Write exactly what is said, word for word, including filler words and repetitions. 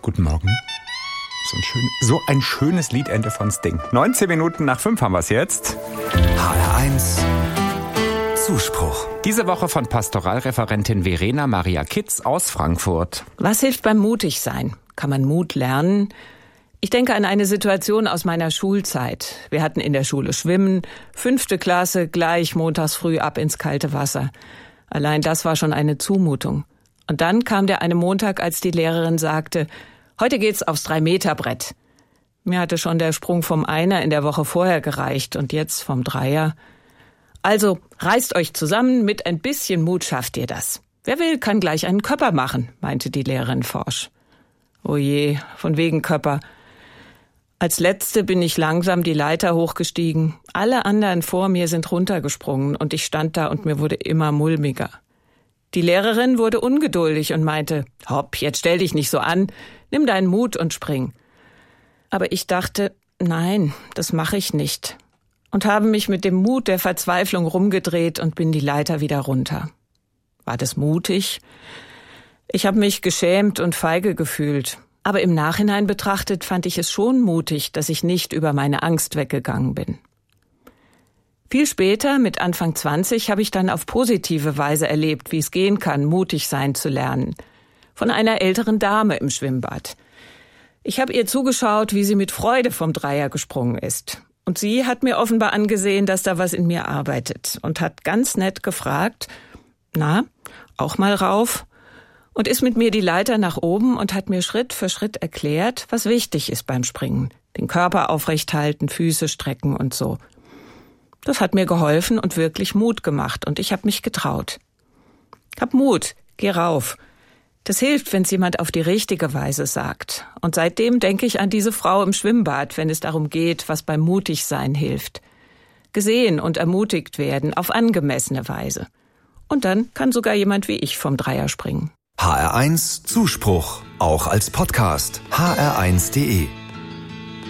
Guten Morgen. So ein, schön, so ein schönes Liedende von Sting. neunzehn Minuten nach fünf haben wir es jetzt. H R eins Zuspruch. Diese Woche von Pastoralreferentin Verena Maria Kitz aus Frankfurt. Was hilft beim Mutigsein? Kann man Mut lernen? Ich denke an eine Situation aus meiner Schulzeit. Wir hatten in der Schule Schwimmen, fünfte Klasse, gleich montags früh ab ins kalte Wasser. Allein das war schon eine Zumutung. Und dann kam der eine Montag, als die Lehrerin sagte, heute geht's aufs Drei-Meter-Brett. Mir hatte schon der Sprung vom Einer in der Woche vorher gereicht und jetzt vom Dreier. Also, reißt euch zusammen, mit ein bisschen Mut schafft ihr das. Wer will, kann gleich einen Köpper machen, meinte die Lehrerin forsch. Oh je, von wegen Köpper. Als Letzte bin ich langsam die Leiter hochgestiegen. Alle anderen vor mir sind runtergesprungen und ich stand da und mir wurde immer mulmiger. Die Lehrerin wurde ungeduldig und meinte, hopp, jetzt stell dich nicht so an, nimm deinen Mut und spring. Aber ich dachte, nein, das mache ich nicht. Und habe mich mit dem Mut der Verzweiflung rumgedreht und bin die Leiter wieder runter. War das mutig? Ich habe mich geschämt und feige gefühlt. Aber im Nachhinein betrachtet fand ich es schon mutig, dass ich nicht über meine Angst weggegangen bin. Viel später, mit Anfang zwanzig, habe ich dann auf positive Weise erlebt, wie es gehen kann, mutig sein zu lernen. Von einer älteren Dame im Schwimmbad. Ich habe ihr zugeschaut, wie sie mit Freude vom Dreier gesprungen ist. Und sie hat mir offenbar angesehen, dass da was in mir arbeitet und hat ganz nett gefragt, na, auch mal rauf? Und ist mit mir die Leiter nach oben und hat mir Schritt für Schritt erklärt, was wichtig ist beim Springen. Den Körper aufrecht halten, Füße strecken und so. Das hat mir geholfen und wirklich Mut gemacht und ich habe mich getraut. Hab Mut, geh rauf. Das hilft, wenn es jemand auf die richtige Weise sagt. Und seitdem denke ich an diese Frau im Schwimmbad, wenn es darum geht, was beim Mutigsein hilft. Gesehen und ermutigt werden auf angemessene Weise. Und dann kann sogar jemand wie ich vom Dreier springen. H R eins Zuspruch, auch als Podcast. H R eins punkt de